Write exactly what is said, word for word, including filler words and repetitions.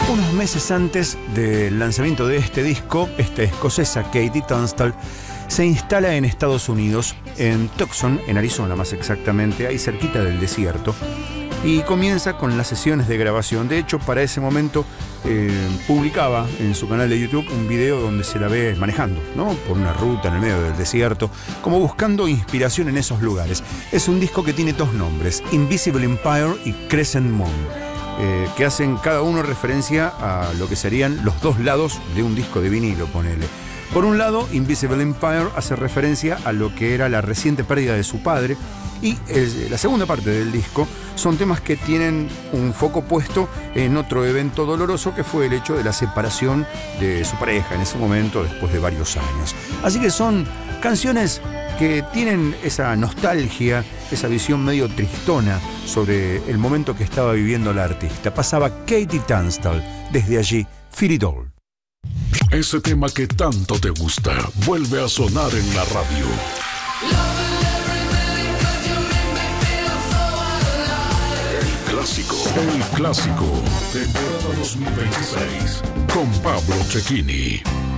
Unos meses antes del lanzamiento de este disco, esta escocesa Katie Tunstall se instala en Estados Unidos, en Tucson, en Arizona más exactamente, ahí cerquita del desierto, y comienza con las sesiones de grabación. De hecho, para ese momento eh, publicaba en su canal de YouTube un video donde se la ve manejando, ¿no?, por una ruta en el medio del desierto, como buscando inspiración en esos lugares. Es un disco que tiene dos nombres, Invisible Empire y Crescent Moon. Eh, que hacen cada uno referencia a lo que serían los dos lados de un disco de vinilo, ponele. Por un lado, Invisible Empire hace referencia a lo que era la reciente pérdida de su padre, y el, la segunda parte del disco son temas que tienen un foco puesto en otro evento doloroso, que fue el hecho de la separación de su pareja en ese momento, después de varios años. Así que son canciones que tienen esa nostalgia, esa visión medio tristona sobre el momento que estaba viviendo la artista. Pasaba Katie Tunstall, desde allí, Feel It All. Ese tema que tanto te gusta vuelve a sonar en la radio. El clásico, el clásico, temporada dos mil veintiséis, con Pablo Cecchini.